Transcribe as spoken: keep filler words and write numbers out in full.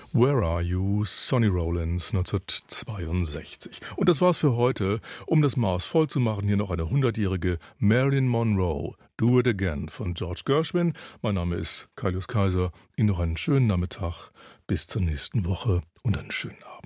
Where Are You? Sonny Rollins neunzehnhundertzweiundsechzig. Und das war's für heute. Um das Maß voll zu machen, hier noch eine hundertjährige Marilyn Monroe. Do It Again von George Gershwin. Mein Name ist Kaius Kaiser. Ihnen noch einen schönen Nachmittag. Bis zur nächsten Woche und einen schönen Abend.